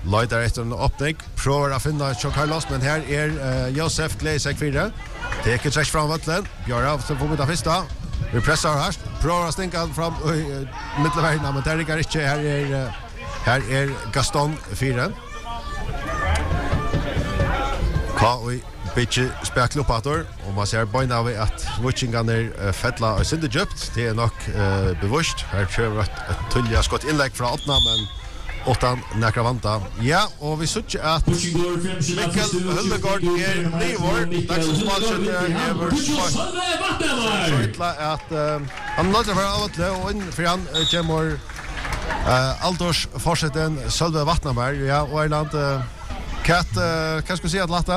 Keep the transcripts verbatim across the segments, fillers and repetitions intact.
Leiter efter en öppning. Provar att finna John Carlos, men här är uh, Josef Gleisek fyra. Teker träck fram vattlen. Björn som får byta första. Vi pressar här. Provar att stänka fram i uh, mittelvägen, men det ringer inte. Här är, uh, här är Gaston fyra. K.O. Bitche speklupator, och man ser bøyna av at Vuchingan er fettla og sinde djupt. Det er nok uh, bevust. Her prøver et, et tullja skott innlegg fra åttna, men åttan nekra vanta. Ja, og vi sutter at Mikkel Hullegård er livår. Dagsens smalskjøtte er vår så ytla at uh, han nødder for av atle, og inn for han uh, kommer uh, Aldors forsetten Sølve Vatnaberg. Ja, og Erland, uh, Kat, uh, hva skal du si at Latta?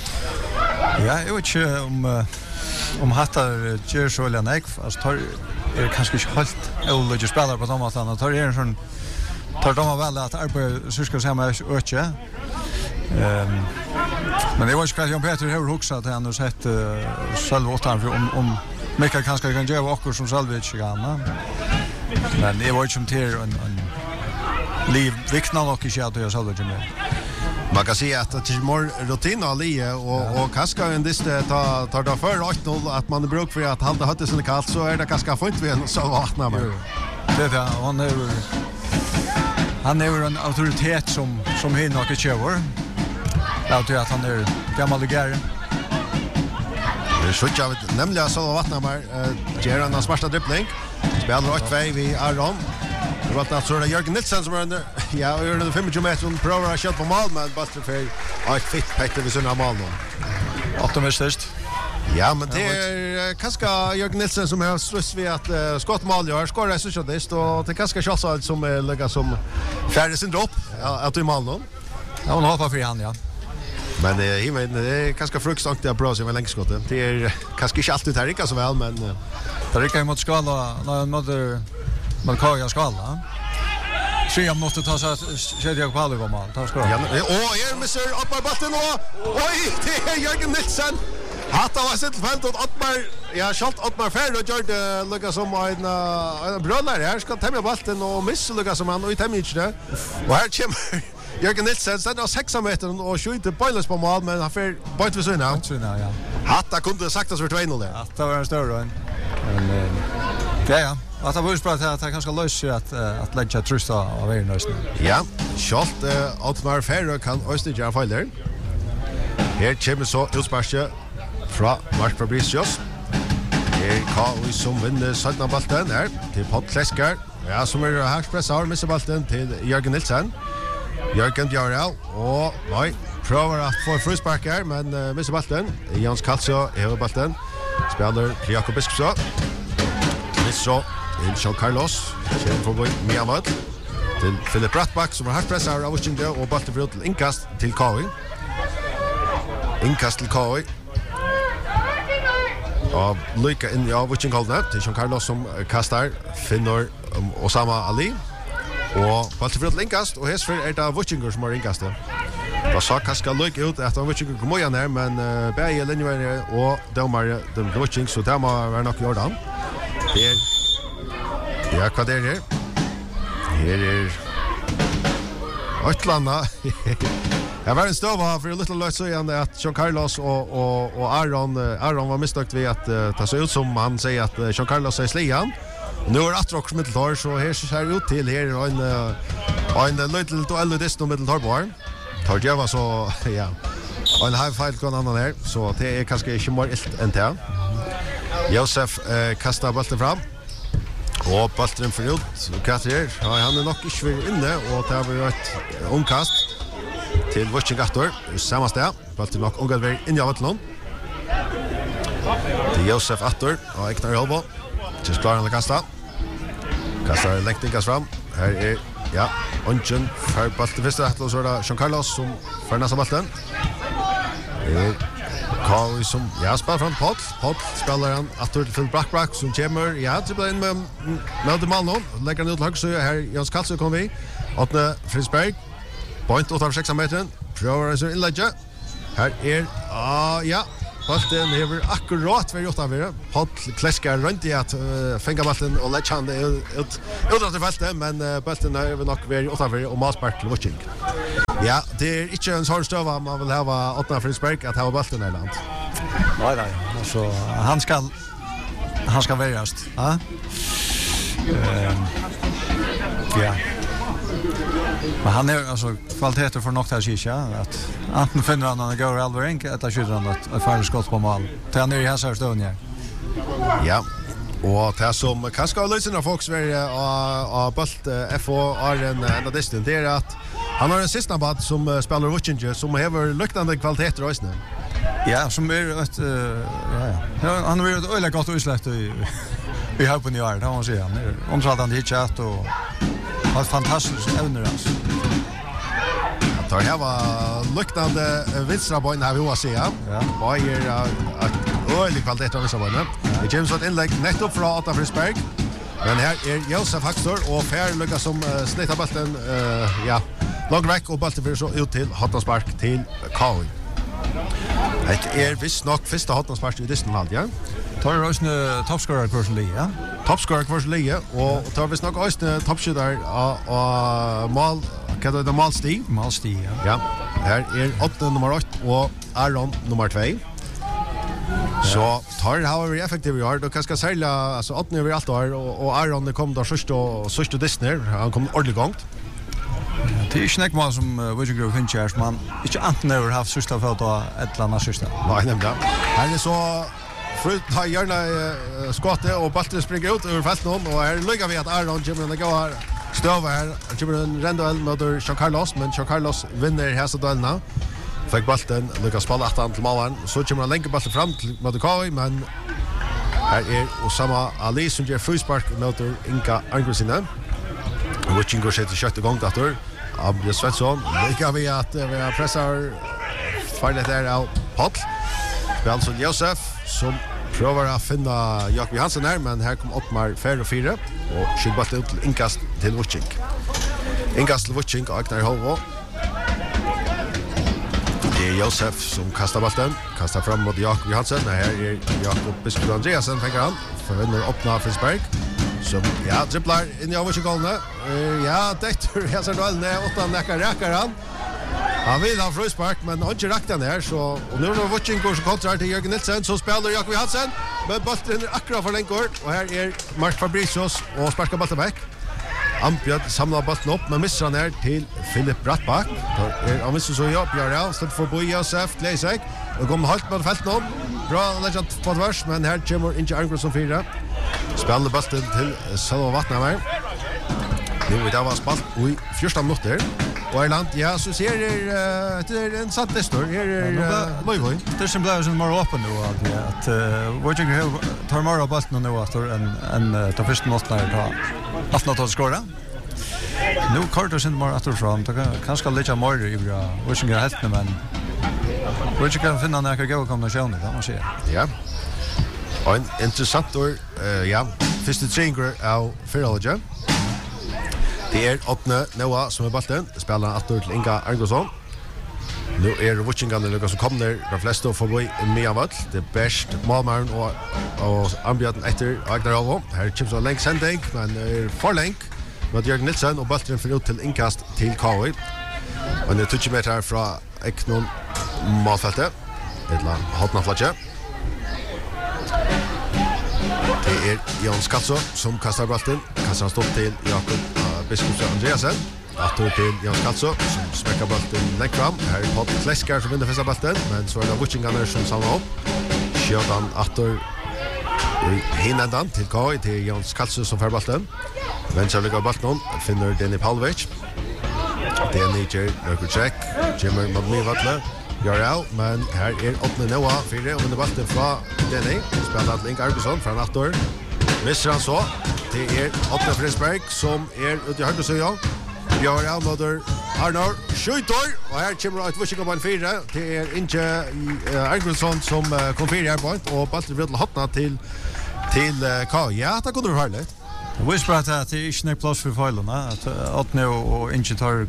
Ja, jeg vet ikke om, om hattar gjør så eller nek, altså tar er kanskje ikke helt ulike spillere på de måtene, tar er en sånn, tar de vel at arbeid sysker seg med øke. Um, men jeg vet ikke hva Jan Peter har hukset til han og sett uh, selv åttan, for om, om Mikael kanskje kan gjøre okkur som selv ikke kan. Men jeg vet ikke om til en, en liv vikna nok ikke at jeg selv ikke med. Man kan säga att det är mer rutin och lie och och kaska en diste ta tar då för åtta noll att man bruk för att hålla hötte sin kallt så är det kaska fint vi så vattnar man. Det är han är han är en auktoritet som som hin och köver. Jag tror att han är gammal gär. Det så jag vet nämligen så vattnar man ger han en smärsta dribbling. Spelar åt två vi Aron. Det var att så Jörgen Nilsson som är under ja, och gör den tjugofem meter provar att skjuta på mål men bara för ett fitt Peter vid såna mål nu. Optimistiskt. Ja, men det är kanske Jörgen Nilsson som har stress vid att uh, skott mål gör skåra så så det och det kanske chans som är lägga som färdig sin dropp att i mål nu. Ja, hon hoppar för han ja. Men eh uh, men det är kanske fruktansvärt att bra sig med längdskottet. Det är kanske inte alltid här så väl men uh, det rycker mot skala när mother man kan ju skala. Så jag måste ta så kedja på alla mål. Ta skala. Ja, och är mister upp på bollen och oj, det är Jörgen Nilsson. Hatta var sitt fält och Ottmar, ja, skalt Ottmar färd och gör det lukka som en en bröllare här ska tämja bollen och missa lukka som han och i tämja inte. Och här kommer Jörgen Nilsson sen av sex meter och skjuter bollen på mål men han får bort för såna. Ja. Hatta kunde sagt att det var två noll där. Hatta var en större en. Men ja ja. Att det var ju bra att han kanske löser att att lägga trust av er nästan. Ja, skalt Ottmar Ferro kan Östergöra fall där. Här kommer så utsparske fra Mark Fabricius. Her K.O. som vinner sødna balten her til Pott Kleskar. Ja, som er hakspress har misser balten til Jørgen Nilsson. Jørgen Bjarral, og nei, prøver at få fruspark her, men uh, misser balten. Jans Kalsjå hever balten. Spiller til Jakob Biskupså. Misser til Sean Carlos. Kjøren forbi Mia Vall. Til Philip Brattbakk, som er hakspress her av Utsjinde, og balten for til innkast til K.O. Innkast til K.O. Og lycka in ja Vuchin Goldnet till Sean Carlos som kastar finner um, Osama Ali och Walter Linkast och häsför är det Vuchin som har inkast. Då så kaska lycka ut att Vuchin kommer igen här men uh, bäge linjen och domar den Vuchin så där må vara nog Jordan. Det är ja vad det är. Här är Atlanta. Jag var en stova för en liten lös igen att Sean Carlos och och och Aaron Aaron var misstänkt vid att uh, ta sig ut som han säger att uh, Sean Carlos är slian. Nu är Atrox mitteltor så här ser det ut till här en uh, en liten to ello dist mitteltor bar. Tar jag var så ja. Och en high fight kan annan här så det är kanske inte mer ilt än det. Josef uh, kastar bollen fram. Och bollen för ut. Katter, ja, han är nog inte för inne och det har varit ett omkast. Till Vuchingator, samma steg. Bollen nok ungar ver in i vattnet. Till Josef Attor och Eknar Holbo. Just klarar han kasta. Kastar länktingas fram. Här är ja, Onchen för bollen första att så där Sean Carlos som för nästa bollen. Eh Carl som ja spelar från Pott. Pott spelar han Attor till Brackbrack som kommer. Ja, det blir in med med Malmö. Lägger han ut högt så här Jans Kalsö kommer vi. Åtne Frisberg. Point åt av sex meter. Prøver så inlägga. Här är ah ja. Bolten hever akkurat ved gjort av det. Paul Klesker rundt i at uh, fenga bolten og lett han ut ut til feltet, men uh, bolten hever nok ved gjort av det og malspark til Vucing. Ja, det er ikke en sånn støva man vil hava Otna Fridsberg at hava bolten i land. Nei, nei, altså, han skal han skal verjast, ja? Um, ja. Men han är alltså kvaliteter för något här kika att antingen finner han en går Alvarenk eller skjuter han ett ett färdigt skott på mål. Det han är i hans här stående här. Ja. Och det som kanske har lösningar folk Sverige och Bolt F O är en enda distan det är att han har en sista bad som spelar Vucing som har luktande kvaliteter också. Ja, som är ett ja ja. Han har ett öle gott utsläpp i i hoppen i år, det måste jag säga. Han är omsaltande hitchat och har fantastiskt evner alltså. Ja, det här var luktande vinstra bojen här vi har se. Ja. Vad är att ölig kvalitet av vinstra bojen. Det kommer så ett inlägg nettopp från Otna Fridsberg. Men här är Josef Hackstor och Fer lyckas som uh, snittar bollen uh, ja, långt väck och bollen för så ut till Hotnarspark till Kaui. Det är visst nog första Hotnarspark i Disneyland, ja. Tar du också en toppscorer kurs lige, ja? Toppscorer kurs lige, och tar vi snart också en toppskytter och mål, vad heter det, målstig? Målstig, ja. Ja, här är åtta nummer åtta och Aron nummer två. Så tar det här effektivt i år, då kanske sälja, alltså åtta över allt år, och Aron kom då först och först och Disney, han kom ordentligt gångt. Det är inte något mål som Vucing finns här, man inte antingen över haft sista fot och ett annat sista. Nej, nämligen. Här är så Frut har gärna uh, skottet och bollen springer ut ur fältet och här lyckas vi att Aron kommer att gå stöva här. Kommer en renduell mot Jean Carlos, men Jean Carlos vinner hela duellen. Fick bollen, lyckas spela åt till målen. Så kommer han längre bollen fram till mot Kai, men här är Osama Ali som ger frispark mot Inka Angresina. Vucing går sätter skott igång där. Abel Svensson, lyckas vi att vi pressar farligt där av Paul. Alltså Josef som prövar att finna Jakob Hansen här, men här kom Ottmar Fer och fyra och skjuter ut till inkast till Vucing. Inkast till Vucing och Agnar Hovo. Det är Josef som kastar bollen, kastar fram mot Jakob Hansen. Här är Jakob Biskop Andreasen, tänker han. Förvinner Otna Fridsberg. Som, ja, dribblar in i Vucing-gålene. Uh, ja, det är Hansen duellen, Otna näckar räkar han. Han vill ha frispark, men han inte rakt den här, så och nu är det Vucing går så kontrar till Jörgen Nilsson, så spelar Jakob Hansen, men bollen är akkurat för längor, och här är Mark Fabricius och sparkar bollen back. Ambjörn samlar bollen upp, men missar han här till Filip Brattbach. Då är han missar så jobb, gör det, släpper för Boy Josef, Gleisek, och kommer halt på fältet om. Bra legend på tvers, men här kommer inte Angren som fyra. Spelar bollen till Salva Vattnammer. Nu är det var spalt i fjorton minuter. Och Irland, ja, så ser det det är en sant listor. Här är Löjvoj. Det som blir som mer öppen nu att Vucing tar mer av bollen nu efter en en ta första målet där ta att ta skora. Nu Carter sen mer efter fram. Det kanske lite mer i Vucing är helt men Vucing kan finna några goda kombinationer där man ser. Ja. Och en intressant år ja, första tränger av Ferrolja. Det är Otne Noah som är bollen, spelar åter till Inga Arngosson. Nu är det Vucing-garna Lucas som kommer, de flesta får gå med av allt. Det är bäst Malmaren och, och Ambjörn efter Agnar Alvo. Här kommer så länk sändning, men det är för länk. Med Jörgen Nilsson och bollen för ut till inkast till Kaui. Och det är tjugo meter från Eknon målfältet. Ett land Hotnaflatje. Det är Jan Skatso som kastar bollen. Kastar stopp till Jakob Biskop Andreasen. Attor till Jan Skatso som smäcker bollen längst fram. Här är Paul Klesker som vinner första bollen, men så är det Vucing-garna som samlar upp. Sjödan Attor hinändan till Kai till Jan Skatso som får bollen. Vänster ligger bollen finner Denny Pavlovic. Denny ger några check. Jimmer mot Mivatle. Gör av, men här är Otne Noah fyra och vinner bollen från Denny. Spelar till Inga Arngosson från Attor. Missar han så. Det är Otne Fridsberg som är ute i höger sida. Gör av mot Arnor skjuter och här kommer ett Vucing på en fyra. Det är inte Arngosson som kom fyra här på och bollen vill hotna till till K. Ja, det kunde du höra lite. Vi spratt att det är inte plats för fejlarna att Otne och inte tar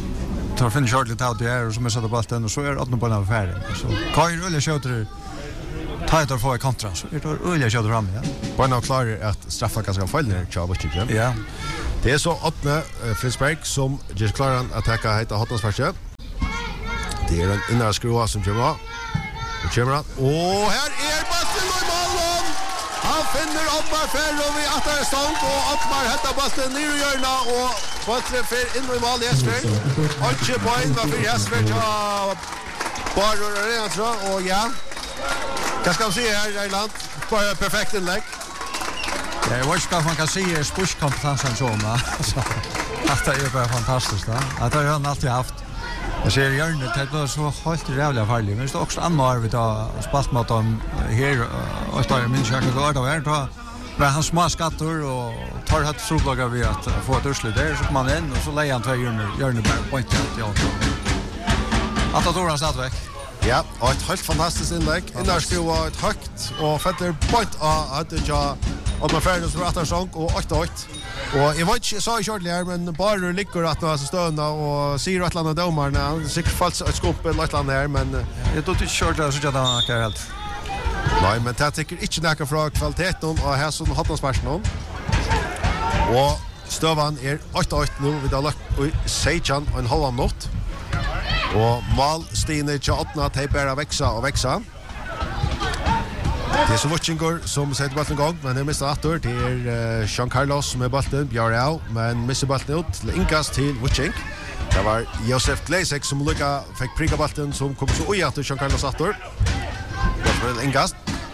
tar finish short lite out där och så missar det bollen och så är Otne på en affär. Så Kai ruller skjuter ta ett få i kontra så är det öliga kör fram ja. Bara nog klar att straffa ganska fel när Chava Chicken. Ja. Det är så åttne uh, Fridsberg som just klarar att attacka heter Hotlandsfärsjö. Det är en inre skruva som kommer. Och kommer han. Och här är bollen i målen. Han finner Ottmar Ferro vid attare stånd och Ottmar hämtar bollen ner i hörna och bollen för in i mål Jesper. Och inte poäng var för Jesper till Barror Arena tror jag. Och ja. Vad ska man säga här i land? Bara perfekt inlägg. Ja, jag vet inte vad man kan säga spushkompetensen så men alltså att det är bara fantastiskt då. Att det har han alltid haft. Jag ser hjärnet det är så helt jävla farligt. Men det är också andra vi tar spalt mot dem här och står i min köket då då är då med hans små skatter och tar hött soldagar vi att få ett urslut där så kommer man in och så lägger han två hjärnor hjärnor bara på inte ja. Att då har han satt väck. Ja, och ett helt fantastiskt inlägg. Innan skruva ett högt och fetter point att det ja och man färdas för att sång och åtta åtta. Och jag vet inte så shortly men bara ligger att några stövna och ser att landa domarna säkert falls ett skop eller ett land här men jag tror inte short så jag då kan helt. Nej, men det tycker inte näka från kvaliteten och här som Hotlandsfärsjön. Och stövan är åtta åtta nu vid alla och Sejan och en halv natt. Och mål Stine Chatna tejpar växa och växa. Det är så Watchingur som sätter bollen igång, men det missar åter till uh, Jean Carlos som är bollen, Bjarau, men missar bollen ut till inkast till Watching. Det var Josef Gleisek som lycka fick pricka bollen som kom så ojat till Jean Carlos åter. Det var inkast.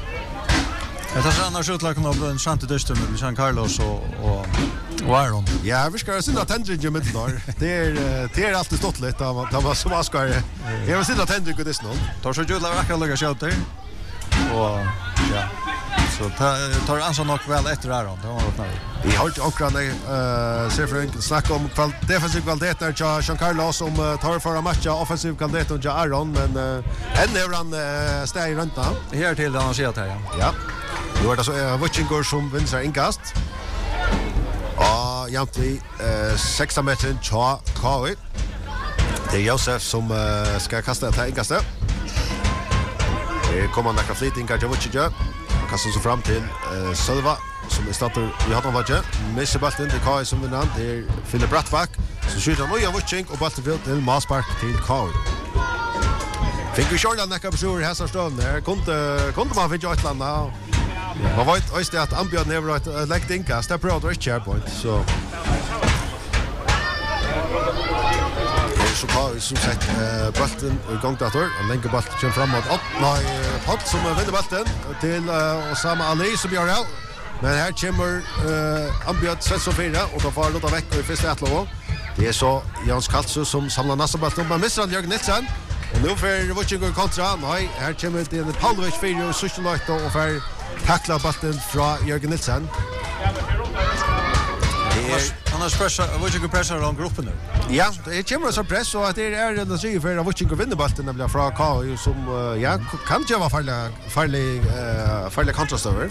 Det tar sig annars utlagen av en sant dyster med Jean Carlos och, och, och Aaron. Ja, vi ska synda tändring i mitten. Det är, det är alltid stått lite av de var som askar. Jag vill synda tändring i distan. Tar sig utlagen verkar lägga sig ut där. Och ja, så tar, tar ansvar nog väl efter Aaron. Det var något när vi har inte akkurat uh, ser för en snack om kval defensiv kvalitet där Jean Carlos som uh, tar för att matcha offensiv kvalitet och Aaron men uh, än är han uh, steg i ränta. Här till han ser att här. Ja. Nu är det så uh, Watchingor som vinner inkast. Och jämt vi uh, sexton meter Cha Kawi. Det är Josef som uh, ska kasta ett inkastet. Det kommer några flytningar till Watchingor. Kastar sig fram till uh, Silva som är starter i Hotlandsfärsjö. Missar bollen till Kai som vinner. Det är Philip Brattback. Så skjuter han och Watching och bollen till Maspark till Kai. Fick vi Charlotte näka på sjur här så stånd där. Kunde kunde man fick ett landa. Man vet just det att Ambjörn never ett läggt inkast. Det prövar ett SharePoint så så Kai som sett bollen i gång där och lägger bollen kör framåt. Upp nej Pott som vinner bollen till Osama Ali som gör det. Men här kommer uh, Ambjörn Svensson fyra och då får låta väck i första atlo. Det är så Jans Kaltsu som samlar nästa boll men missar Jörgen Nilsson. Och nu för Watchingor kontra. Nej, här kommer det en Paulovic fyra och sista låt och för tackla bollen från Jörgen Nilsson. Annars pressar Watchingor pressar om gruppen nu. Ja, det kommer så press och att det är den sig för att Watchingor vinner bollen nämligen från K som uh, ja kan ju vara farlig farlig uh, farlig kontrastöver.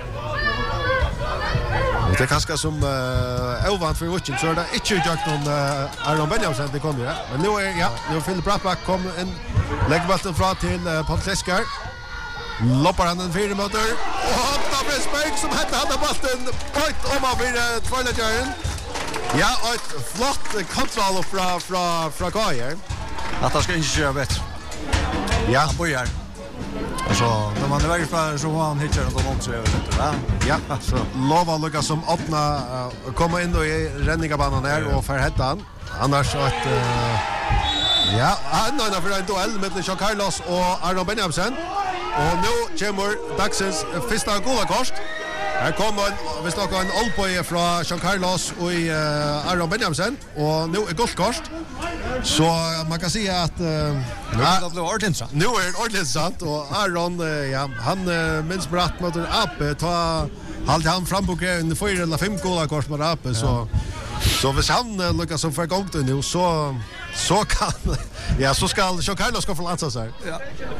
Och det kanske som uh, ovant för Watching så är det inte jag någon uh, Aaron Benjamin det kommer ja. Men nu är ja, nu Philip Brattback kom en lägger bollen från till uh, Pontleskar. Loppar han en fyra motor och hoppar Fridsberg som hade hade bollen point om av för tvåläggaren. Ja, och ett flott kontroll från från från Kajer. Att han ska inte köra bättre. Ja, han börjar. Så när man är väg för så han hittar någon om så jag vet inte va. Ja, så lova Lucka som öppna uh, komma in då i räddningabanan där och för hettan. Annars så att uh, ja, han har för en duell mellan Jean Carlos och Aaron Benjamin. Och nu kommer dagsens första goda kort. Här kommer en, vi snackar en allpoje från Jean Carlos och i uh, Aaron Benjamin och nu är guldkort. Så man kan säga att uh, nu är det ordentligt. Nu är det ordentligt och Aaron uh, ja, han uh, minns bratt mot Ape ta halt han fram på en fyra eller fem goda kort med Ape ja. så så hvis han uh, lyckas som för gång nu så så kan ja så ska Jean Carlos ska få lansa sig. Ja.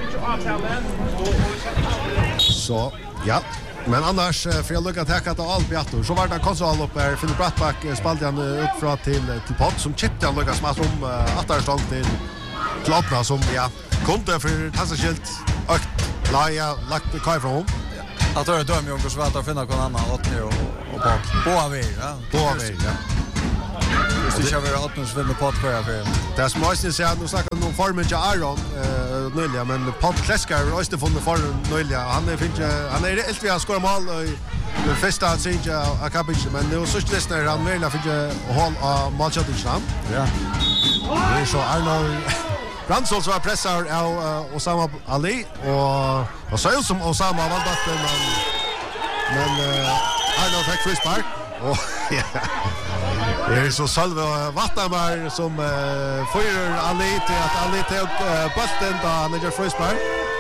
Så ja. Men annars för jag lyckas täcka att allt Beator så var det konsol upp här Philip Brattback spaltade han ut från till till Pott som chippade han lyckas med som uh, attarstånd till Kloppna som ja kunde för tassa skilt ökt Nej, jag lagt kvar från hon. Att det är döm jag också att finna någon annan åt ner och och på båda vägar, ja. Båda vägar, ja. Det ska vara åt oss vinner på att för för. Det är småsnis jag nu snackar om formen till Aron eh nyligen men Paul Kleska har också funnit formen nyligen. Han är finns han är helt vi har skorat mål i det första synja av Kapic men nu så just när han väl fick håll av målchansen. Ja. Det är så Arnold Brandsson som pressar av Osama Ali och och så ut som Osama vann bollen men men Arnold fick frispark och ja. Det är så Salve Vattamar som uh, fyrer Ali till att Ali tog uh, bollen då han gör frispark.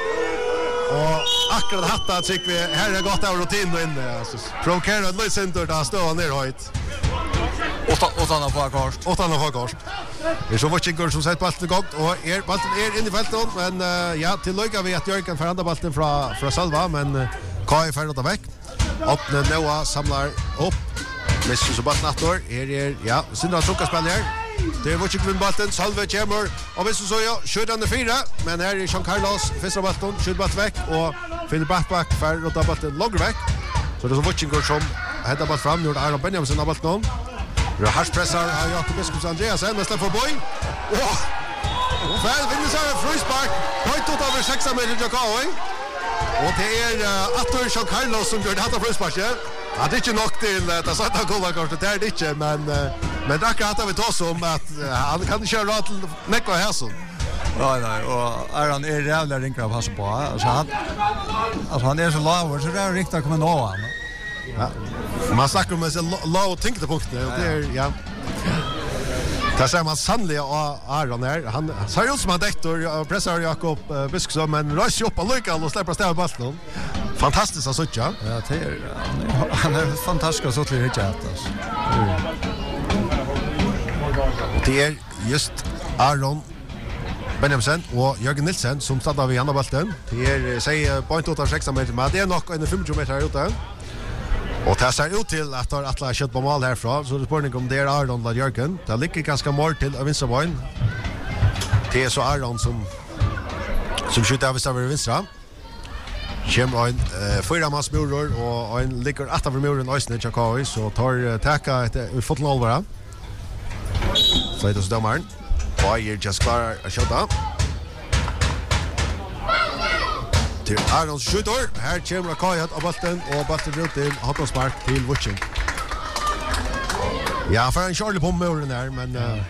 Och akkurat hatta att tycker vi här är gott av rutin inne alltså. Provokera en center där står ner höjt. Åtta åtta på kort. Åtta på kort. Det är så Watchinger som sätter bollen igång och är bollen är inne i fältet men uh, ja till lycka vi att Jörgen får andra bollen från från Salva men uh, Kai får ta väck. Åtne Noah samlar upp. Messi så bollen åter är är ja Sindra Trocka spelar här. Det är Watchinger med bollen Salva kommer och Messi så ja skjuter den fyra men här är Jean Carlos första bollen skjuter bollen väck och finner backback för att ta bollen långt väck. Så det är så Watchinger som heter bollen fram nu Aron Benjamin har bollen. Det är harspressar av Jakob Biskops Andreasen men släpper boy. Åh! Och väl vinner sig en frispark. Point ut över sex meter Jakob. Och det är uh, Arthur Jean Carlos som gör det här frisparket. Ja, det är inte nog till uh, att sätta kollakortet, det är det inte, men, uh, men det är att vi tar som att uh, han kan inte köra till Nekva Hässon. Nej, nej, och Aron är jävla rinkar av hans på. Alltså han, alltså han är så lav så det är riktigt att komma nå han. Ja. Man snackar om en låg tyngdpunkt och det är, ja. Där ser man sannliga Aron här. Han ser ut som han dektor och pressar Jakob uh, Biskopsson men rörs upp och lyckas och släpper stäva bollen. Fantastiskt att söka. Ja, det är han är, han är fantastisk att söka riktigt alltså. Det är just Aron Benjamin och Jörgen Nilsen som startar vid andra bollen. Det är säg point ut av sex meter men det är nog en femtio meter ute. Och det ser ut till att har alla kött på mål härifrån så det spårning om det är Aron eller Jörgen. Det ligger ganska mål till av vänstra boyn. Det är så Aron som som skjuter av över vänstra. Kommer en uh, fyra mans murer och en ligger åtta för muren Ösne Chakoi så tar uh, täcka ett uh, fotboll bara. Så det är så domaren. Och är just klar att skjuta. Till Arons skjuter. Här kommer Kajat av bollen och bollen ut till Hattonspark till Watching. Ja, för en Charlie på muren här men uh,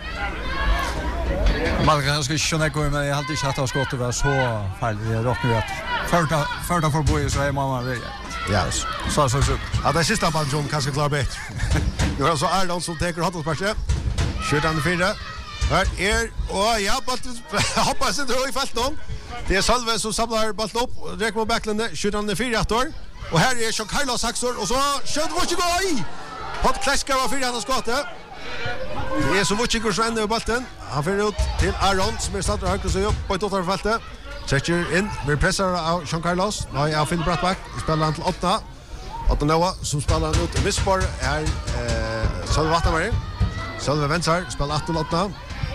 man kan kanske inte gå men jag har alltid chatta och skott och var så farligt det rockar rätt. Första första för boy så är mamma det. ja. Så så så. Ja, det sista på John kanske klar bättre. Nu är så Arnon som tar Hattonspark. Skjuter han fyra. Här är och ja, bollen hoppas inte i fältet. Det är Salve som samlar bollen upp och räcker på backlände. Skjuter han fyra åter. Och här är Jean Carlos Saxor och så skjuter Watchinger i. Pat Kleska var fyra han skottet. Det är så Watchinger som ändrar bollen. Han för ut till Aron som är startar högt så upp på ett åtta fältet. Sätter in med pressar av Jean Carlos. Nej, jag finner Brattback. Spelar han till åtta. Åtta Noah som spelar han ut. Missbar är eh, Salve Vattamar. Salve Vensar spelar åtta till åtta.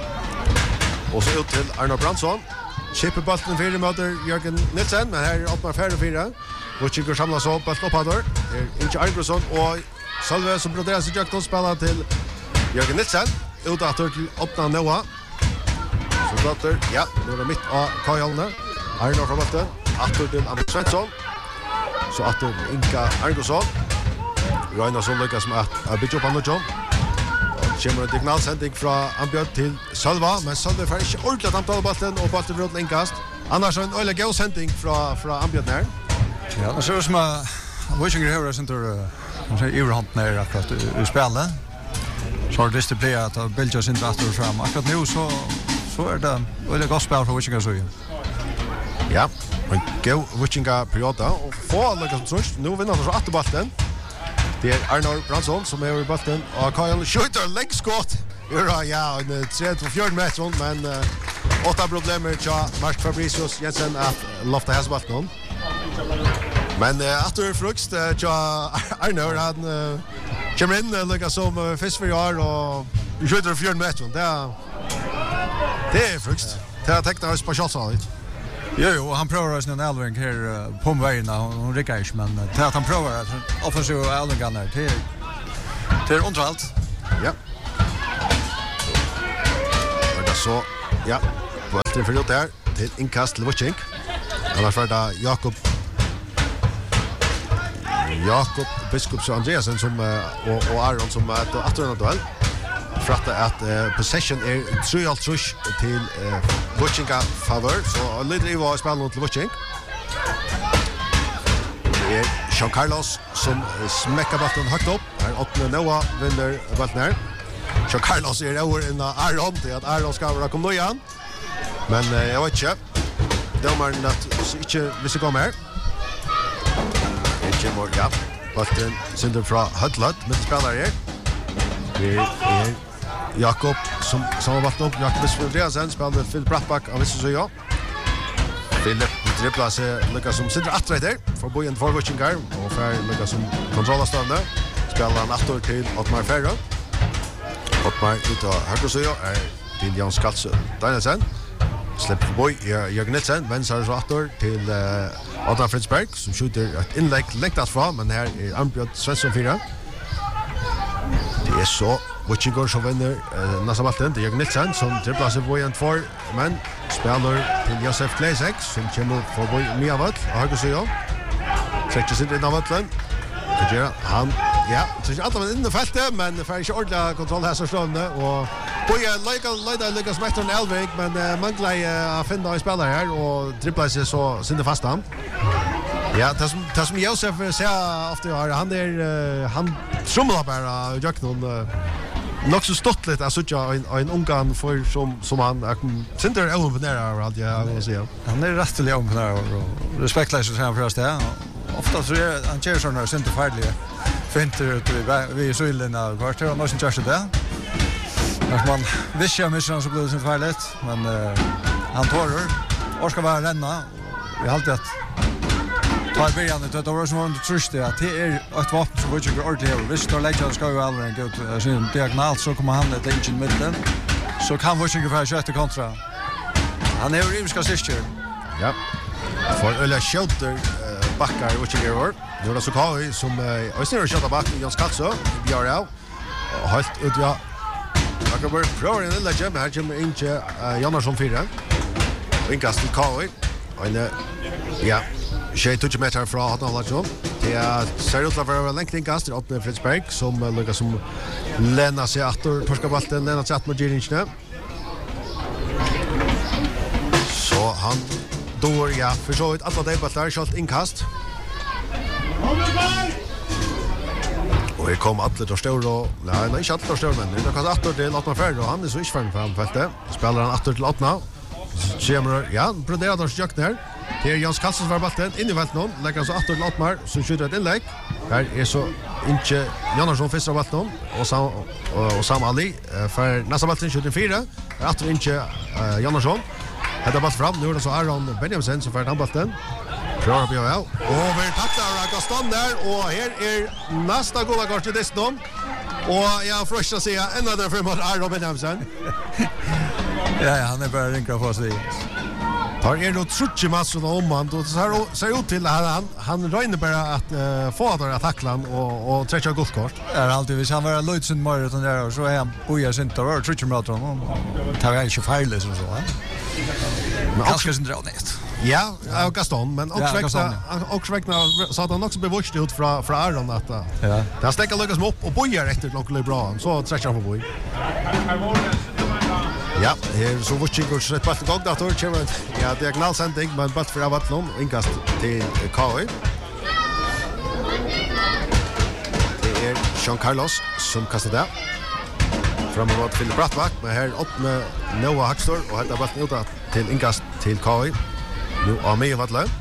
Och så ut till Arnold Brandsson. Chipper bollen fyra möter Jörgen Nilsen, men här är åtta färre fyra. Watchinger samlas upp, bollen upp här. Det är Inge Argresson och Salve som broderar sig Jökton spelar till Jörgen Nilsen. Ut åter till åtta Noah. Så pratar, ja, nu är det mitt av Kajalne. Arnold från bollen. Åter till Anders Svensson. Så åter Inge Argresson. Ragnarsson lyckas med att bygga upp han och John. Kommer en dignalsändning från Ambjörn till Salva, men Salva får inte ordentligt antal bollen och bollen runt inkast. Annars är en öle god sändning från från Ambjörn här. Ja, det ser ut som att Watchinger har sin tur så överhand när akkurat i spelet. Så har det disciplinerat att Belgia sin rätt och fram. Akkurat nu så så är det öle gott spel för Watchinger så. Ja, en god Watchinger period och få lyckas trust. Nu vinner han så åtta bollen. Det är Arnold Brandsson som är i bollen och Kyle skjuter läggskott. Ja, ja, en tre till fjärde meter men uh, åtta problemer till Mark Fabricius Jensen att lofta hans bollen. Men uh, efter frukt uh, till Arnold han uh, kommer in uh, lika som uh, fisk för år och skjuter fjärde meter. Det är det är frukt. Det har täckt oss på chansen. Jo, jo, han prøver oss en Elving her på vägen. Hon rickar inte, men till att han prövar att offensiv Elving kan där till till underhållt. Ja. Och det så, ja, bollen för ut där till inkast till Witching. Annars var det Jakob Jakob Biskops och Andreasen som och och Aron som att återna duell. Fratta att uh, possession är tre all trush till uh, Witchinga favor så lite var spännande till Witching. Det är Jean Carlos som smäcker bollen högt upp. Här åtta Noah vinner bollen här. Jean Carlos är över in Aron det att Aron ska vara komma igen. Men uh, jag vet inte. Domaren att inte visst kommer här. Inte more ja. Bollen synder från Hudlud med spelare här. Det är Jakob som som har varit upp Jakob Andreasen spelar Phil Brattback av visst så ja. Philip dribblar sig Lucas som sitter att där för bojen för Witchingar och för Lucas som kontrollerar stående spelar han åter till Otmar Ferro. Otmar ut av höger så ja är till Jan Skalsö. Danielsen släpper för boy Jörgen Nilsson men så är åter till Otmar Fritzberg som skjuter ett inlägg längtat fram men här är Ambjörn Svensson fyra. Det är så Witchingar som vinner uh, nästa bollen. Det är Jörgen Nilsson som dribblar sig på en två men spelar till Josef Klesek som kommer för boy Miavall och höger sig. Träcker sig in av bollen. Det gör han. Ja, så är alla inne i fältet men får inte ordentlig kontroll här så stående och boy lägger lägger lägger som efter en Elvig men uh, manglar uh, att finna en spelare här och dribblar sig så sitter fast han. Ja, det som det som Josef säger ofta är han är uh, han trumlar bara jag någon nog så stottligt att söka en en ungan för som som han sitter även där allt jag vill säga. Han är rättelig om där och respektlös så han först ja. Ofta så är han kör såna inte färdiga. Finter ut vi så illa vart det någon som kör det. Att man visste jag mission så blev det så farligt men uh, han tårar och ska vara renna. Vi har alltid att ta i början det var som var trust det att det är ett vapen som Witchinger ordentligt över. Visst då lägger ska ju aldrig gå ut sin diagonal så kommer han ett engine mitten. Så kan Witchinger för sjätte kontra. Han är ju ska sister. Ja. För Ölla Shelter backar Witchinger var. Nu då så Kai som Öster skjuter back i Jans Katso. Vi är out. Halt ut ja. Jag går för en lilla gem här som inte Jannarsson fyra. Inkast till Kai. Och ja. Tjej touch meter från att hålla så. Det är ser ut att vara längt inkast åt Fritzberg som Lucas som lämnar sig åter torska bollen lämnar sig åt Marginich. Så han då ja för så ett alla det bollar skott inkast. Och det kom alla då står då nej nej inte alla står men det kan åter till åt Ferro han är så inte fram framfältet. Spelar han åter till åtta. Kommer ja, broderar då sjukt där. Det är Jans Kalsson var bollen in i fältet någon. Lägger så åter till Otmar som skjuter ett inlägg. Här är så inte Jannarsson första bollen och så och Sam Ali för nästa bollen skjuter fyra. Åter inte Jannarsson. Hade boll fram nu då så Aron Benjamin som för handbollen. Klar på ja. Och vi tacklar Gaston där och här är nästa goda kort till dessutom. Och jag första säga ända där för mot Aron Benjamin. Ja, ja, han är bara rinka på sig. Tar är då trutche massor om man då så här ser ut till han han räknar bara att uh, få där attacklan och och träcka guldkort. Är alltid vis han var Lloydsen mer utan där och så är han boja sin där trutche med honom. Tar jag inte fel så så. Men kanske inte dra nät. Ja, och Gaston men också väckna också väckna så att han också bevåst ut från från Aron att. Ja. Där stäcker Lucas upp och bojar efter Lonkel bra så träcker han på boj. Ja, här så Witchinger så ett pass gång där tror jag. Ja, diagonal sändning men bara för Avatlon inkast till Kai. Det är Jean Carlos som kastar där. Framåt till Brattback med här upp med Noah Hackstor och hade bollen ut till inkast till Kai. Nu är med Avatlon.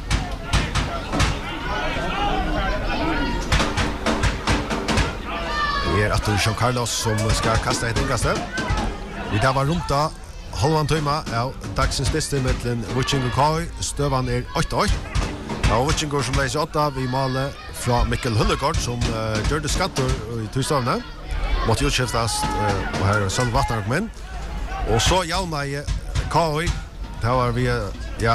Det är att Jean Carlos som ska kasta ett inkast. Vi tar var runt då halvan timme av dagsens bästa mellan Witchinger och Kai. Stövan är åtta åtta. Ja, Witchinger som läser åtta vi mål från Mikkel Hullegård som uh, gjorde skatter i torsdagen. Måste utskiftas uh, och här är Sölvattnar och men. Och så jauna i Kai. Där var vi ja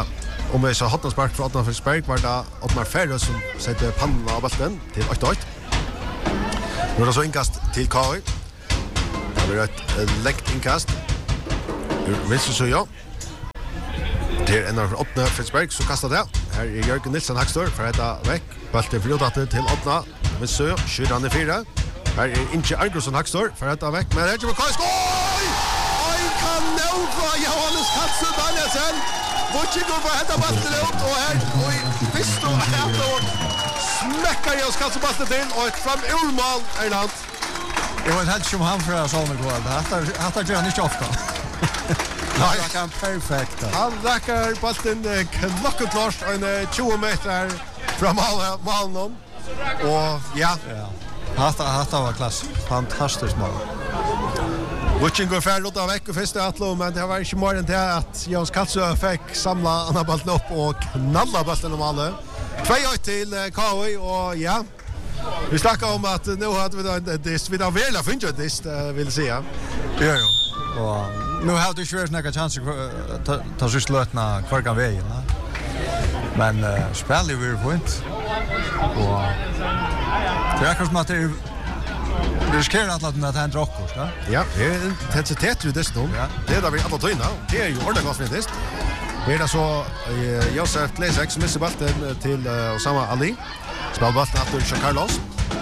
om vi så hotna spark fra Otmar Fredriksberg var det Otmar Ferre som setter pannen av balten til åtte åtte. Nu är det så inkast till K I. Det blir ett läckt inkast. Vinstra söja. Det är en av åtta Fredriksberg så kastar det. Här är Jörgen Nilsson Hackstor för att äta väck. Balten förlodatter till åtta. Vinstra söja, skyran i fyra. Här är Inge Argosson Hackstor för att äta väck. Men här är K I skoj! Oj, kanon från Johannes Katsen Danielsen. Vuchingo får hämta balten ut och här och visst då här smäckar jag Katsen balten till och ett fram urmål Erland. Det var helt som han för att såna gå. Det har tagit han inte ofta. Nej, jag kan perfekt. Han räcker ballen knockoutklart en tjugo meter från målen. Och ja, Hatta hatta var klass. Fantastiskt mål. Vuchingo färd åt av veck och första atlo, men det var inte mer än det att Jons Katsö fick samla andra ballen upp och knalla ballen om alla. två ett till K I och ja. Vi snackar om att nu hade vi då det vi då väl har funnit det vill säga. Ja ja. Och nu har du ju några chanser ta ta så slutna kvarkan vägen. Men uh, spelar vi point. Och det är kanske att det det riskerar att låta det hända också, va? Ja, det är intensitet ju dessutom. Ja. Det är där vi alla tyna. Det är ju ordentligt gott faktiskt. Det är så eh, Josef Lesex som missar bollen till uh, Osama Ali. Spelar bollen efter Jean Carlos.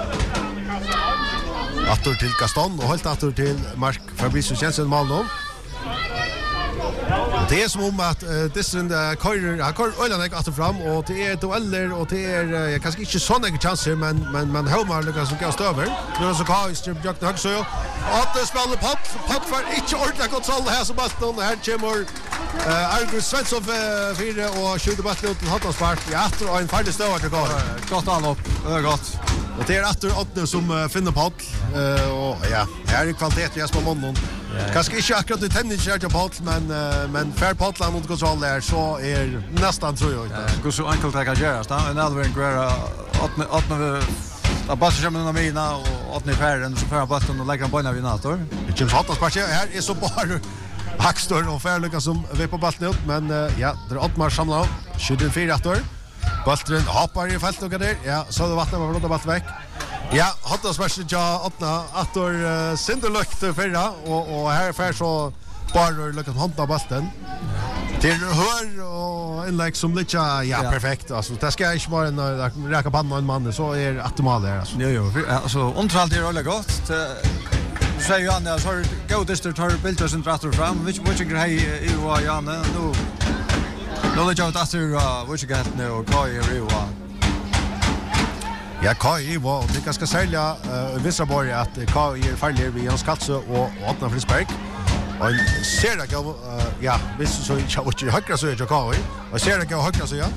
Attor till Gaston och helt attor till Mark Fabricio Jensen Malno. Det är som om att uh, Dissren uh, körer, han kör ölen åter fram och det är dueller och det är uh, kanske inte såna chanser men men man Helmar lyckas som går över. Nu så kan ju strip jack högt så att det spelar pop pop för inte ordentligt kontroll här så bara här kommer uh, Argus Svensson uh, fyra och skjuter bollen ut till Hattanspark. Ja, och en färdig stövar till går. Gott all upp. Gott. Och det är åter åtta som uh, finner Paul uh, och ja, här är kvalitet i Jesper Mondon. Kanske inte akkurat i tennis på Paul men uh, men fair Portland mot kontroll där så är nästan tror jag inte. Hur så enkelt det kan göras då. En Alvin Guerra åtta åtta av basen av mina och åtta i färden så för bollen och lägger den på en avinator. Det känns hot att sparka här är så bara Hackstor och Fairlucka som vi på bollen ut men uh, ja, det är Ottmar samlar tjugofyra åttor. Bollen hoppar i fält och där. Ja, så det vattnar var blått bort väck. Ja, hotta smash ja åtta åttor uh, Sinderlukt förra och och här för så bara lucka handa bollen. Till hör och inlägg som lite ja, ja perfekt alltså det ska inte vara en räka panna en man så är optimal där alltså. Jo jo alltså underhåll det är väldigt gott. Säger ju Anna så go district har bilder som drar fram which which grej i var ja nu nu det jag att which grej nu och Kai är ju ja Kai var det ganska sälja vissa borg att Kai är farlig vid Jens Katsö och Otmar Fredriksberg. Och ser det gå ja, visst så inte vad jag högra så jag Kai. Och ser det gå högra så ja.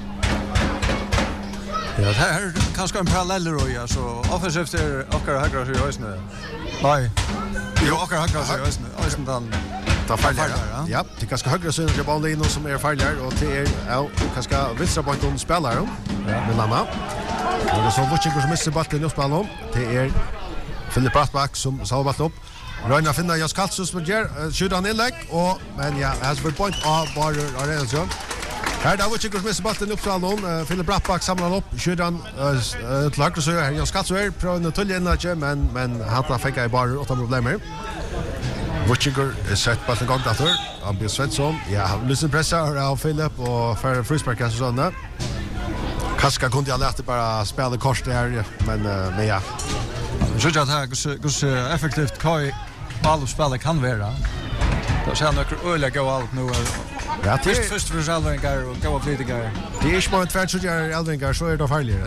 Ja, det här kanske en parallell då ja så offensivt är och högra så just nu. Nej. Jo, och högra så just nu. Och sen då ta farligare. Ja, det kanske högra så jag bollen in som är farligare och det är ja, kanske vänstra backen spelar då. Med mamma. Och det så Vuchingo som missar bollen och spelar om. Det är Philip Brattback som sa bollen upp. Röna finna Jas Kalsus med ger skjuter han inlägg och men ja, has for point av bara Arenasson. Här där Vuchingo som missar bollen upp så någon Philip Brattback samlar upp skjuter han till höger så här Jas Kalsus är på en tull inlägg men men han fick i bara åtta problem. Vuchingo är sett bollen gång där. Ambis Svensson. Ja, lyssna pressar av Philip och för Frispark så såna. Kaska kunde jag lära bara spela kort där men men ja. Så jag tar så effektivt Kai all spela kan vara. Då ser några öliga gå allt nu. Ja, först först för Alvingar och gå vidare där. Det är smart för att göra Alvingar så är det farligare.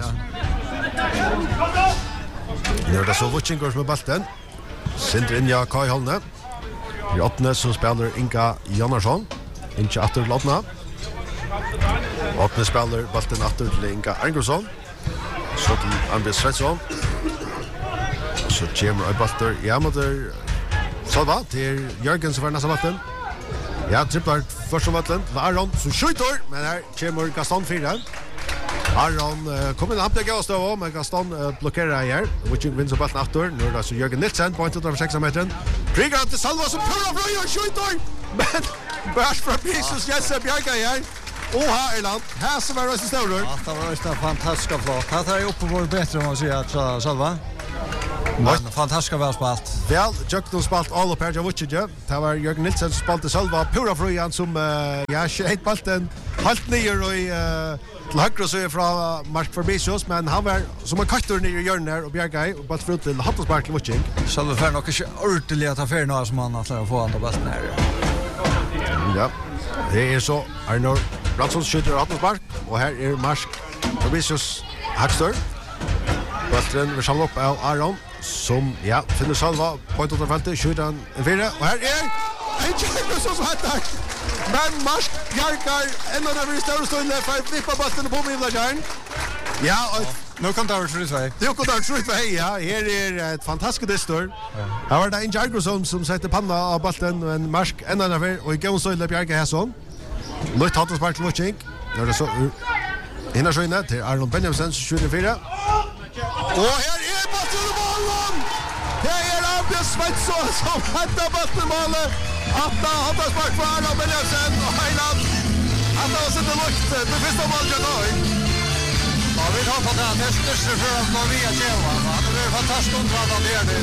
Nu är det så Vuchingo med bollen. Sindre Inja Kai Holne. I åttende så spelar Inga Jonasson. Inte åter Lottna. Åttende spelar bollen åter till Inga Arngosson. Så till Andreas Svensson. Så kommer en bollen. Ja, men det så va till Jörgen som var nästa bollen. Ja, tripplar första bollen. Aron så skjuter, men här kommer Gaston fyra. Aron uh, kommer upp till Gaston men Gaston uh, blockerar här. Which vinner så bollen åter. Nu är det så Jörgen Nilsson på ett av sex meter. Krigar till Salva som pullar från och skjuter. Men Bärs från Prisus Jesse Bjarka här. Oha Erland, här som är rösten större. Ja, det var rösten fantastiska flott. Det här är uppe på bättre om man säger själva. Men fantastiska väl spalt. Väl, Jökton spalt all upp här, jag vet inte. Det var Jörgen Nilsson som spalte själva. Pura Fröjan som, uh, ja, skjeit balten halvt nyer och i uh, till högre så är från Mark Forbisius, men han var som en kattor nere i hjörnet och bjergei och balt frut till Hattelspark till Wutching. Själva för nog inte ordentligt att affär några som han att få andra balten här. Ja, det är så. Arnor Bransson skjuter Hattelspark och här är Mark Forbisius Hackstor. Balten vill samla upp av Aron som, ja, finner salva på ett återfältet, skjuter han en fyra och här är en tjejk som hattar. Men Mark Jarkar en av de större stående för att vippa ballen på Mivlagern. Ja, och nu kan det vara trut väg. Det kan det vara trut väg, ja. Här är ett fantastiskt distor. Här var det en Jarkar som, som sätter panna av ballen och en Mark en av dem och i gång stående Bjarka Hässon. Lutt Hattelspark till Wutching. Nu är det så hinner så inne till Arnold Benjaminsen som skjuter fyra. Och här är ballen i målen! Här är Abbe Svensson som hattar ballen i målen. Atta Hattelspark för Arnold Benjaminsen och Heiland. Atta har sett det lukt. Det första målet jag tar. Ja, vi har fått det här största för att gå via Tjeva. Han är fantastiskt undrande det är det.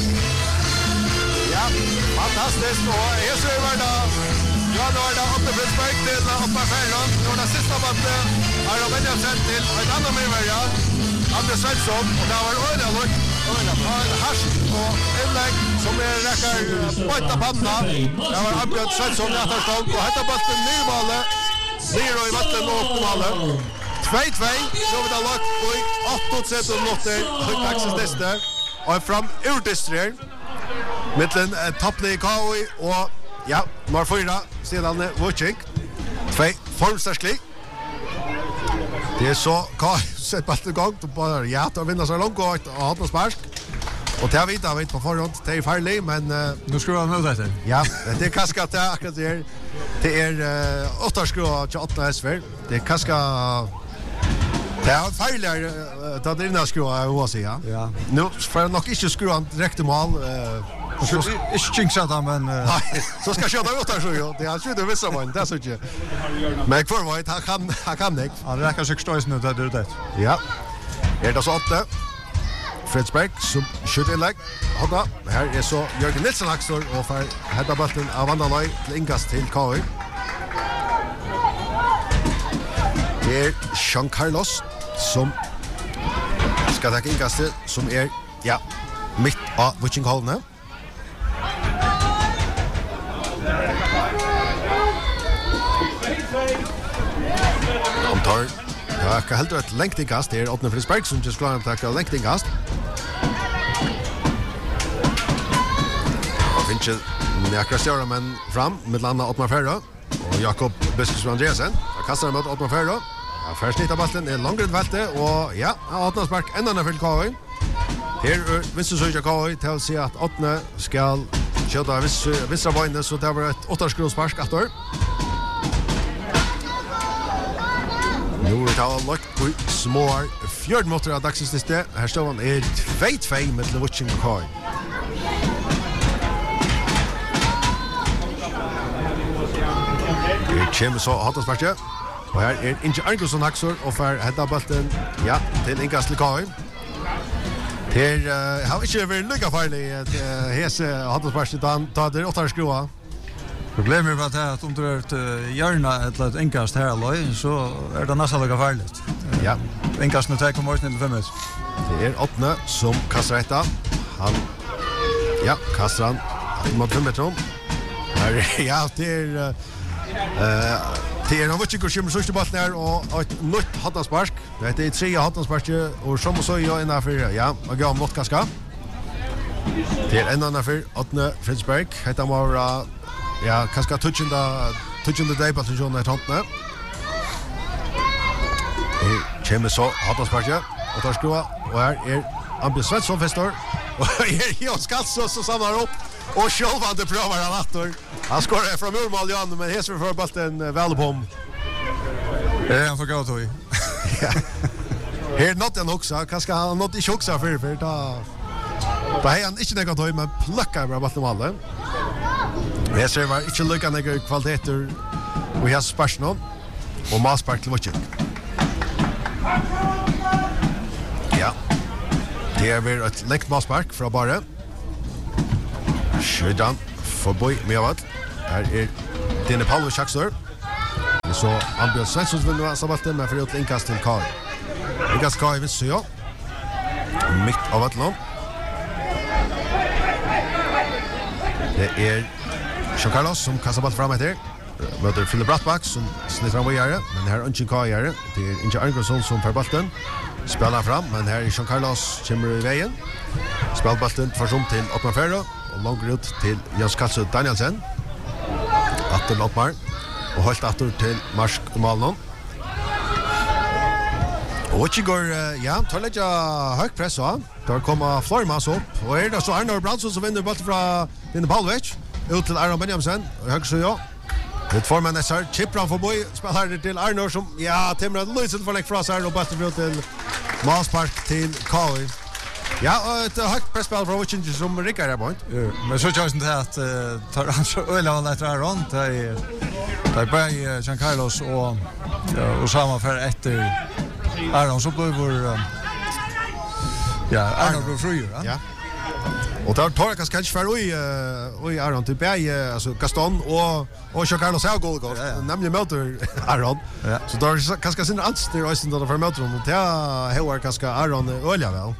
Ja, fantastiskt. Och här ser vi det. Ja, nu är det Atte Fritzberg till Oppa Färran. Nu är det sista ballen. Arnold Benjaminsen till ett annat medverja. Abbe Svensson. Och det har varit öliga lukt. Harst och inlägg som är räcker på ett av panna. Det var Abbe Svensson i atterstånd och hetta ballen nyrmåle. Nyr och i vatten och upp måle. två två, så vi har lagt och i åtta tretton minuter och Axels nästa. Och fram ur distrer. Mittlen topplig K O I och ja, nummer fyra sedan Wutching. Två formstärsklig. Det är så K O I sett ballen igång. Bara ja, då vinner så långt och Hattelspark. Och det har vi inte vet på förhand. Det är farligt, men uh, nu ska vi nog det. Ja, det är kanske att det är akkurat det. Det är uh, åtta skruvar till åtta S V. Det är kanske det är farligare uh, att det är innan skruvar och så ja. Ja. Nu för nog inte skruvan direkt i mål. Uh, så är jinxa där men uh... nej, så ska jag skjuta åtta så jo. Det har skjutit vissa man, det är så inte. Men för vad han kan han kan det. Ja, det räcker sig stöjs nu där det. Ja. Är det så åtta? Fritzberg som skjuter inlägg. Hodda. Här är så Jörgen Nilsson Hackstor och för hedda ballen av Vandalaj till inkast till K O I. Det är Jean Carlos som ska ta inkastet som är, ja, mitt av Wutching-hållene. De tar ja, jag helt ett längt inkast. Det är Otne Fritzberg som just klarar att ta längt inkast. Och finns ju några stjärnor men fram med landa Ottmar Ferra och Jakob Biskos Andreasen. Jag kastar mot Ottmar Ferra. Ja, först snittar ballen är långt ut fältet och ja, Ottmar spark ända för K O I. Här visst så jag K O I till att se att Ottne ska köra viss vissa vagnar så det var ett åttarskronspark efter. Nu är det all lagt på små fjärde motor av dagsens liste. Här står han är två två med Wutching och K O I. Det kommer så Hattelspark. Och här är Inge Arngosson Hackstor och för hedda ballen ja, till inkast till K O I. Det uh, har inte varit lika farligt att uh, hese Hattelspark utan ta det åtta skruva. Problemet är att, att om du är ett uh, hjärna eller ett inkast här alloy så är det nästan lika farligt. Ja. Inkasten tar kommer ut till fem minuter. Det är Ottne som kastar detta. Han ja, kastar han mot fem meter. Här ja, det är uh, det är något Wutching och Schimmer sista bollen där och ett nytt Hattelspark. Det är tre Hattelspark och som så jag innan för ja, och gå mot kaska. Det är en annan för Ottne Fritzberg. Heter var ja, kaska touchen där touchen där day på John Hattne. Det kommer så Hattelspark och tar skruva och här är Abbe Svensson festor. Och här är Oskar så så samlar upp och självande prövar han åter. Han skorar från mål Jan men Hesver för bollen väl på. Det är en för gott då. Ja. Här nåt den också. Kanske han nåt inte också för för ta. På han inte något då men pluckar bra bollen alla. Hesver var inte lucka några kvaliteter. Vi har sparsen. och Maspark till Vucin. Ja. Det är väl ett läkt Maspark från bara. Skjudan förbi med vad. Här är Dine Paulus Schaxor. Så Ambjörn Svensson vinner sambalten med för ett inkast till Kai. Inkast Kai vinner så ja. Mitt av Atlon. Det är Jean Carlos som kastar ball fram efter. Möter Philip Brattback som snittar fram vidare. Men här är inte Kai här. Det är inte Arngonsson som tar bollen. Spelar fram, men här är Jean Carlos kommer i vägen. Spelar bollen för som till Ottmar Ferro. Och långt ut till Jens Katsu Danielsen. Atten Ottmar. Och hållt atter till Marsk Malnon. Och inte går, ja, tar lägga hög press så. Tar komma Flormas upp. Och är det så Arnor Brandsson som vinner bollen från Dine Paulus. Ut till Aron Benjamsen. Hög så ja. Det får man nästan chippran förbi. Spelar till Arnor som, ja, Timrad Lysen får lägga från sig. Och bollen ut till Maspark till Kai. Ja, ett högt pressspel från Vucin som rickar här point. Men så känns det att tar han så öle han efter Aron. Det är det är bara Jean Carlos och och samma för efter Aron så blir vår ja, Aron går fri, ja. Ja. Och där tar jag kanske för oj oj Aron till Berg alltså Gaston och och Jean Carlos har goal goal. Nämligen möter Aron. Ja. Så där kanske sin ans det är inte för möter och det har kanske Aron öliga väl.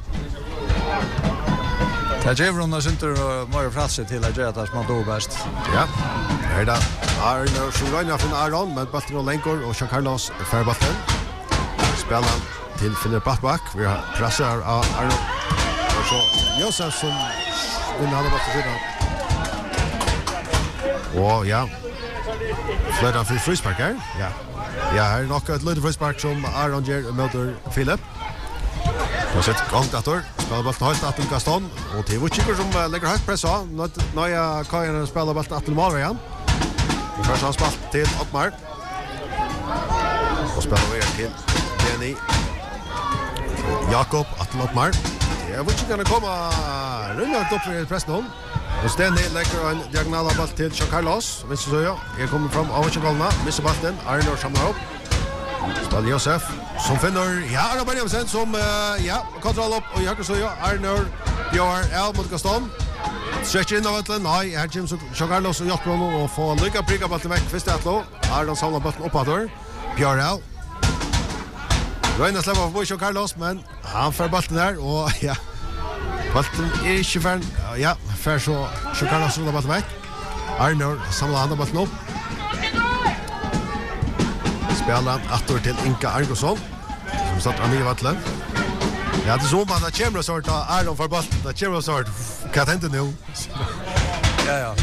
Det ger hon oss inte mer frase till att göra det som man då bäst. Ja. Här där Arno Sjölöjna från Aron med bollen och länkor och Jean Carlos för bollen. Spelar till Philip Brattback. Vi har pressar av Arno. Och så Josef som vinner hade bollen sedan. Och ja. Flödan för frispark här. Ja. Ja, här är nog ett litet frispark som Aron ger möter Philip. Och sett gångdator. Spelar bollen högt att till Gaston och till Vucin som lägger högt press av. Nöja Kajan spelar bollen till målvägen. Och först han spalt till Ottmar. Och spelar vidare till Jenny. Jakob att till Ottmar. Jag vet inte kan komma runt upp för pressen. Och Stenny lägger en diagonal boll till Jean Carlos. Visst så ja. Jag kommer fram av Jean missar bollen. Arnor samlar upp. Spelar Josef som finner ja, Arno Benjamsen som uh, ja, kontroll upp och jag så ja, Arnor gör El mot Gaston. Stretch in av Atlan. Nej, här James och Jean Carlos och hjälper honom och får lycka pricka bollen väck först att då. Arnon samlar bollen upp åter. Björn Röjna släpper på Jean Carlos men han får bollen där och ja. Bollen är inte för ja, för så Jean Carlos rullar bollen väck. Arnor samlar han bollen upp. Spelar åter till Inka Arngonsson som startar med vattnet. Ja, det är så man att Chamber sort av Aron för bollen. Det Chamber sort kan inte nu. Ja ja.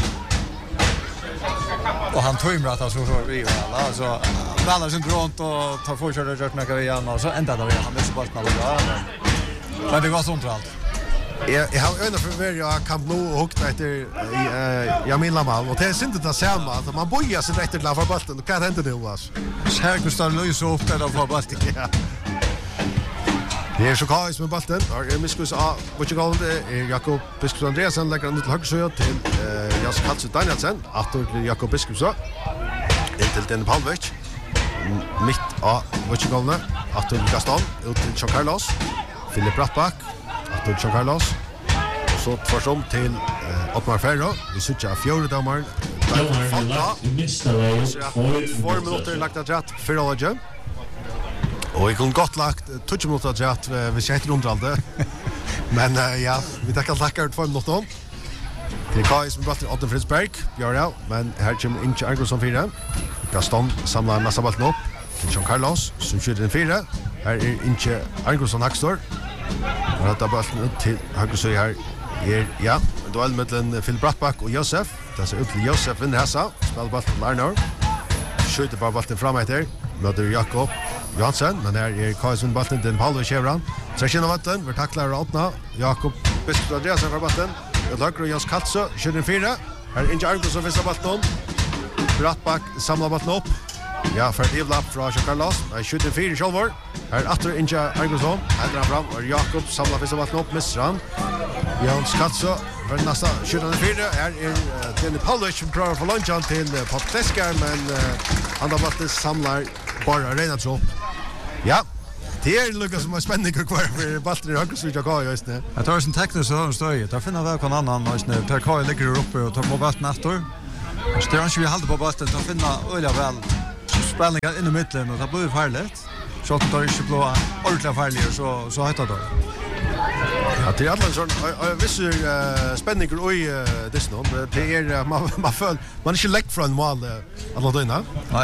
Och han tog imrat alltså så vi alla alltså alla som runt och tar fortsätter att göra igen och så ända där han missar bollen alla. Men det var sånt allt. Jag jag har ändå för ver jag kan nu och hukta efter eh Jamil Lamal och det är inte det samma att man bojar sig rätt till för bollen och kan inte nu alltså. Här Gustav Luis upp där för bollen. Ja. Det är så kais med bollen. Och är miskus av vad jag kallar Jakob Biskupsson Andreasen lägger den till höger till eh Jas Katsu Danielsen. Åter till Jakob Biskupsson. Till den Paulus. Mitt av vad jag kallar åter till Gaston ut till Jean Carlos. Philip Brattback. Åter Jean Carlos. Så tvärsom till eh, Ottmar Ferro. Vi sitter fjärde domaren. Två minuter lagt att rätt för Roger. Och vi kunde gott lagt tjugo minuter att rätt vi sätter runt allt. Men uh, ja, vi tackar tackar för minuter. Det Kai som bort Otten Fridsberg. Gör det, men här kommer inte Arngonsson fyra. Gaston samlar massa bollen upp till Jean Carlos som skjuter den fyra. Här är inte Arngonsson Hackstor. Och detta bollen ut till höger så här är ja, duell mellan Phil Brattback och Josef. Det ser ut till Josef vinner hessa. Spelar bollen till Arnor. Skjuter bara bollen fram efter. Möter Jakob Johansson, men här är Kajsen bollen till Paolo Chevron. Träschen av vatten, vi tacklar och öppna. Jakob Biskupsson Andreasen för bollen. Det lager Jens Katsu, skjuter fyra. Här är inte Arngonsson som visar bollen. Brattback samlar bollen upp. Ja, för ett ivlapp från Jean Carlos. Här skjuter fyra självor. Här är åter inte Arngonsson. Här drar han fram och Jakob samlar visar bollen upp. Missar han. Jens Katsu för nästa skjuter fyra. Här är Denny Paulus som klarar för lunchen till Podklesker, men uh, han har bollen samlar bara rena tropp. Ja. Det är Lucas som är spännande kvar för Balter har också jag går just nu. Jag tar en teknisk så stöj. Där finner vi någon annan just nu. Tar Kai ligger uppe och tar på bollen efter. Så det inte vi håller på bollen så finna öliga väl spelningar in i mitten och det blir farligt. Så att det inte blir ordentligt farligt så så heter det. Ja, det är alla sån visst uh, spänningar i uh, det någon. Det är uh, man man föll man är inte läck från mål alla dina. Nej.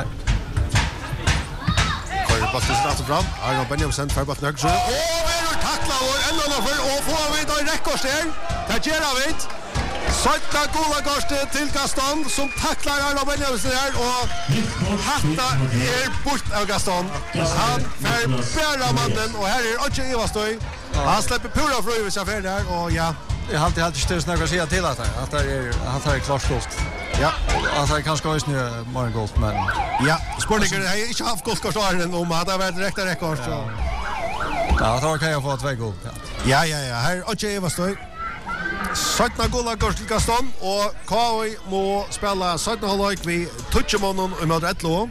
Kör bara tills nästa fram. Arno Benjamin för bara nöjd så. Åh, vi har tacklat och ändå för och får vi då rekord där. Det gör vi. Sätta gola kostet till Gaston som tacklar Arno Benjamin där och hatta är bort av Gaston. Han förbärar mannen och här är Oche Evastöj. Han släpper pura för över sig där och ja. Jag har alltid alltid ställt några säga till att att det är att det är klart skolt. Ja, att det kanske är snö morgon gold men ja, Sportinger har inte haft golfkortsaren om att det har varit rätt rekord så. Ja, då kan jag få två guld. Ja, ja, ja. Här Oche Evastöj. Sätta gola kort till Gaston och K I må spela sätta halvlek vi touchar mannen och mot ett lå.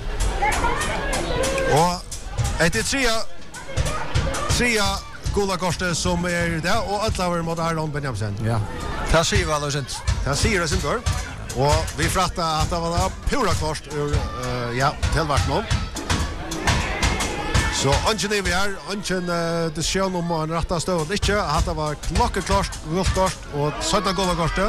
Och ett tre tre gola kortet som är där och alla var mot Arnon Benjamin. Ja. Det ser väl ut. Det ser det inte. Och vi frattar att det var pura kort ur uh, ja, tillvart någon. Så ungen vi här, ungen uh, det ser om en rätta stöd inte att det var klockeklart, guldkort och sådana goda kortet.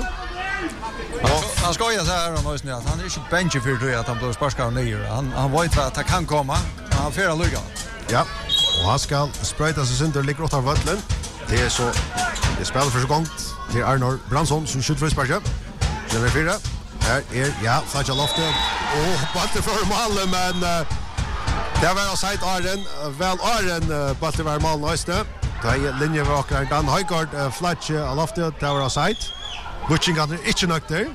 Och han ska ju så här och nu att han är inte bench för det att han blir sparskad ner. Han han vet att det kan komma. Han får lugga. Ja. Och han ska sprayta sig sönder ligger åt av vattnet. Det är så det spelar för så gångt till Arnor Bransson som skjuter för sparka. Det är fyra. Här är ja, Flacha Lofte. Och Balter för mål men uh, det var offside Arden väl Arden uh, Balter var mål nästa. Då är linje var och Dan Højgaard uh, Flacha Lofte det var offside. Butching hade inte något där.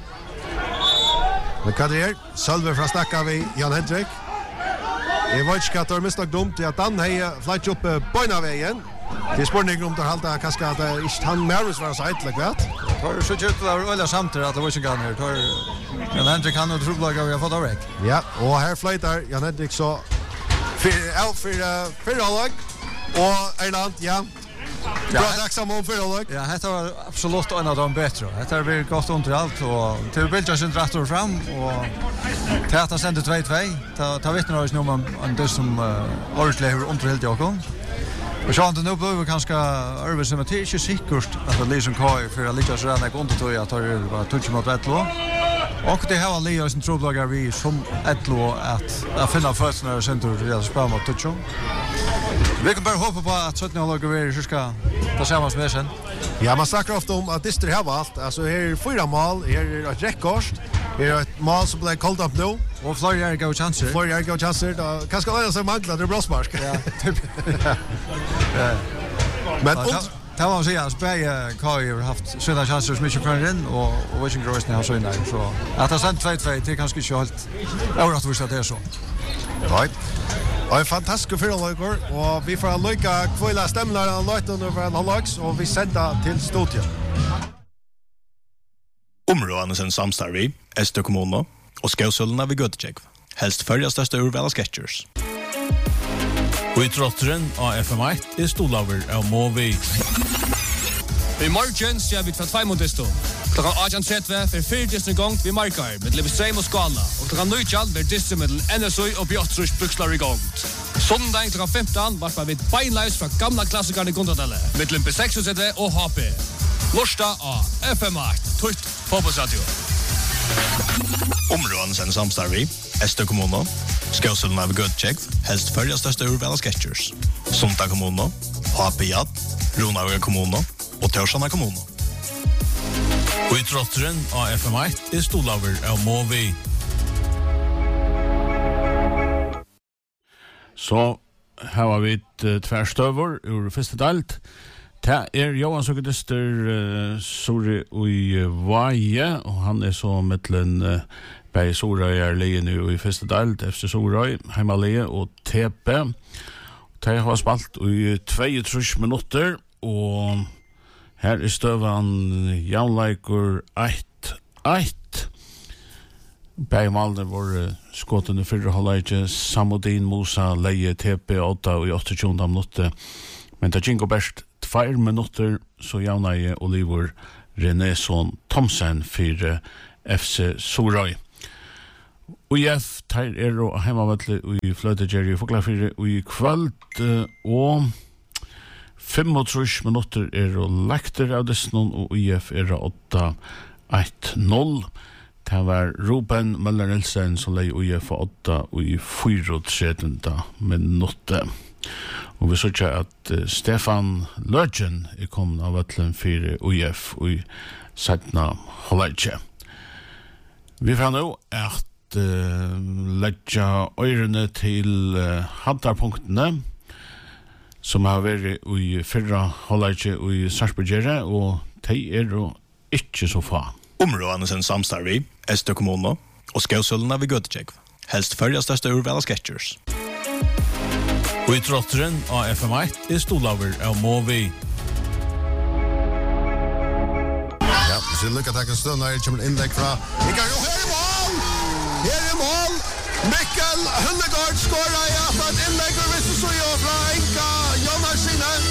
Men Kadir Sölve från snacka vi Jan Hendrik. Jeg vet ikke at det er mistak dumt til at han har flyttet opp bøyna veien. Det er spørsmål om det halte kanskje at det ikke han mervis var så eitelig, vet? Tar du så kjøtt det var øyla samtidig at det var ikke gane her. Tar Jan Hendrik han og troblaget vi har fått av vekk. Ja, og her flytter Jan Hendrik så av fyrre halvdag. Og Erland, ja. Bra tacksam om fyrre halvdag. Ja, dette var absolutt en av dem bedre. Dette har vært godt under alt. Og til bildet sin rett og fram. Og til at han sendte två två. Ta vittner oss nu om en det som ordentlig har underhelt i åkken. Og så han det nu blev kanskje Arve som er til ikke sikkert at det liksom Kai for å ligge så renne ikke undertøy at det var touch mot ett lå. Och det har Leo sin troblagar vi som ett lå att att finna fötterna och center det att spela mot touch. Vi kan bara hoppa på att sådana lagar vi så ska ta samma som sen. Ja, man snackar ofta om att Dister har valt. Alltså här är fyra mål, här är ett rekord. Här är ett mål som blir called up nu. Och Florian är go chanser. Florian är go chanser. Då kanske alla som manglar det brosmark. Ja, typ. Ja. Men det var så jag spelar Kai har haft sådana chanser som mycket för in och och Washington Royals har så inne så att ha sent två två det kanske inte helt överraskande visst att det är så. Nej. Och en fantastisk förlöjgor och vi får lycka kvilla stämlar och låta under för en halvlags och vi sänder till studion. Områdene sin samstarvi, Estö kommuna og Skausølna vi Göteborg. Helst följa största urvala sketchers. Og i trotteren av F M ett er stolaver av Movi. I morgen ser vi fra Tveimondisto. Klokkan arton tretti for fyrtisne gong vi markar med Lebestrøm og Skala. Og klokkan nøytjall blir disse med N S O og Bjørtrus brukslar i gong. Sondag klokkan femton varpar vi beinleis fra gamla klassikerne i Gondadelle. Med B seksogtretive og H P. Lorsta av F M ett, Tøyt Fotballsradio. Områdene sin samstarvi, Estö kommuna, Skausølna vi Göteborg. Helst följa största urvala sketchers. Sunta kommuna, H P J, Ronavega kommuna og Torsjana kommuna. Og i trotteren av F M ett er stolaver av Movi. Så her har vi et uh, tværstøver ur første delt. Det er Johan Søkedister uh, Sori i Vaje, og han er så mittlen uh, bei Sorøy er leie nu i første delt, F C Sorøy, Heimalie og T P. De har spalt i tjuetre minutter, og her er støvan Janleikur ett ett Bergmalden var skåten i fyrre halvleie, Samodin, Musa, Leie, T P, åtta og i åttiotjunde minutter. Men det gikk best tvær minutter, så javna jeg Oliver Renesson Thomsen for F C Sorøy. Og I F tar er og heimavettle i Fløytegeri Foklafire i kveld, og femogtrys minutter er og lekter av dessen, og I F er åtta ett noll. Det var Ruben Møller-Nilsen som lei U F åtta og i fyrtrettiende minutter. Og vi så at uh, Stefan Løgen er kommet av Øtlen for U F og i Sætna Halleitje. Vi får nå at uh, legge øyrene til uh, hantarpunktene som har vært i fyrre Halleitje og i Sarsbergjere, og de er jo ikke så fa. Områdene sin samstarv i Estø kommune og Skausølene ved Gøtecek. Helst førjast største urvala Sketchers. Og I trotteren av F M ett er stolaver av Movi. Ja, så lycka tack en stund här. Det kommer inlägg fra Mikael. Och här är mål! Här är mål! Mikael Höllegård skorar!